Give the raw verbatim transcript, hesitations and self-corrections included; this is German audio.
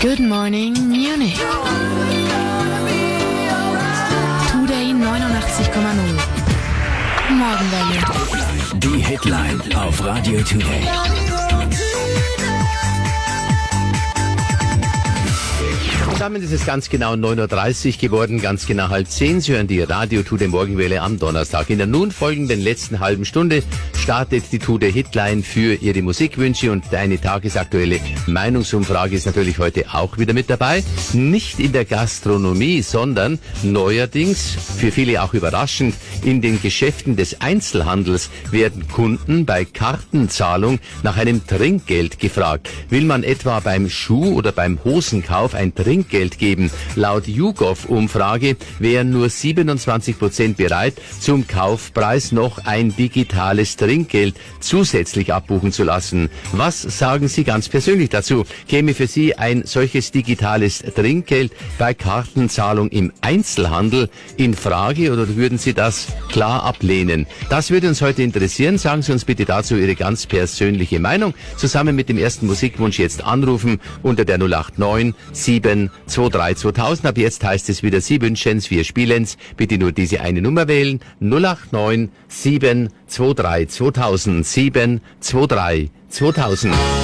Good Morning Munich. Today neunundachtzig Komma null. Morgenwelle. Die Headline auf Radio Today. Zusammen ist es ganz genau neun Uhr dreißig geworden, ganz genau halb zehn. Sie hören die Radio Today Morgenwelle am Donnerstag. In der nun folgenden letzten halben Stunde startet die Today Hitline für Ihre Musikwünsche und eine tagesaktuelle Meinungsumfrage ist natürlich heute auch wieder mit dabei. Nicht in der Gastronomie, sondern neuerdings, für viele auch überraschend, in den Geschäften des Einzelhandels werden Kunden bei Kartenzahlung nach einem Trinkgeld gefragt. Will man etwa beim Schuh- oder beim Hosenkauf ein Trinkgeld geben? Laut YouGov-Umfrage wären nur siebenundzwanzig Prozent bereit, zum Kaufpreis noch ein digitales Trinkgeld zusätzlich abbuchen zu lassen. Was sagen Sie ganz persönlich dazu? Käme für Sie ein solches digitales Trinkgeld bei Kartenzahlung im Einzelhandel in Frage oder würden Sie das klar ablehnen? Das würde uns heute interessieren. Sagen Sie uns bitte dazu Ihre ganz persönliche Meinung. Zusammen mit dem ersten Musikwunsch jetzt anrufen unter der null acht neun sieben zwei drei zweitausend. Ab jetzt heißt es wieder, Sie wünschen's, wir spielen's. Bitte nur diese eine Nummer wählen. null acht neun sieben zwei drei zweitausend. sieben zwei drei zweitausend.